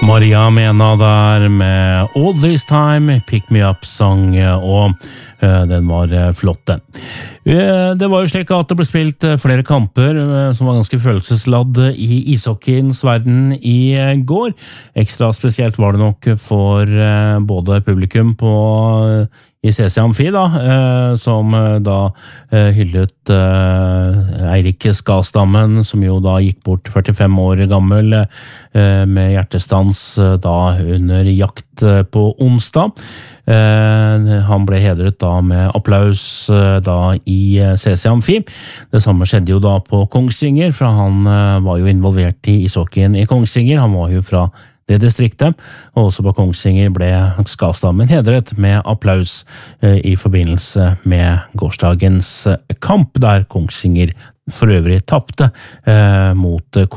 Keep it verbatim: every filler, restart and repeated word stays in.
Maria Mena der med All This Time, Pick Me Up sang, og uh, den var uh, flott den. Uh, det var jo slik at det ble spilt uh, flere kamper uh, som var ganske følelsesladd i ishockeyens verden i uh, går. Ekstra spesielt var det nok for uh, både publikum på uh, i C C Amfi da, eh, som eh, da eh, hyllet eh, Eirik Skastammen, som jo da gikk bort førtifem år gammel eh, med hjertestans eh, da under jakt eh, på onsdag. Eh, han ble hedret da med applaus eh, da i eh, C C Amfi. Det samme skjedde jo da på Kongsvinger, for han eh, var jo involvert i ishockeyen i Kongsvinger. Han var jo fra det distriktet, og også på Kongsvinger ble Skastammen hedret med applaus eh, i forbindelse med gårsdagens kamp, der Kongsvinger for øvrig tappte eh, mot